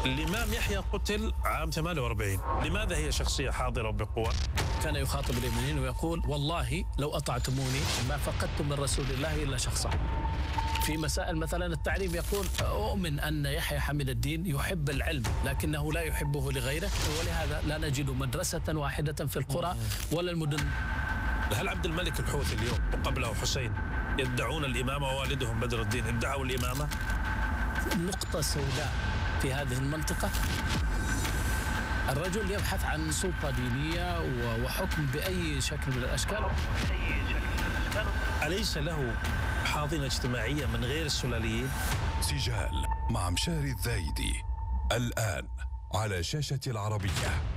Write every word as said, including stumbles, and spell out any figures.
الإمام يحيى قتل عام ثمانية وأربعين، لماذا هي شخصية حاضرة بقوة؟ كان يخاطب اليمنيين ويقول: والله لو أطعتموني ما فقدتم من رسول الله إلا شخصا. في مسائل مثلا التعليم يقول: أؤمن أن يحيى حميد الدين يحب العلم لكنه لا يحبه لغيره، ولهذا لا نجد مدرسة واحدة في القرى ولا المدن. هل عبد الملك الحوثي اليوم وقبله حسين يدعون الإمامة ووالدهم بدر الدين ادعوا الإمامة؟ نقطة سوداء في هذه المنطقة. الرجل يبحث عن سلطة دينية وحكم بأي شكل من الأشكال. أليس له حاضنة اجتماعية من غير السلاليين؟ سجال مع مشاري الذايدي الآن على شاشة العربية.